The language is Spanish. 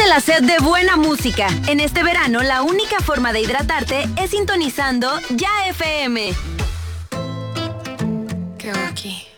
la sed de buena música. En este verano, la única forma de hidratarte es sintonizando Ya FM. ¿Qué hago aquí?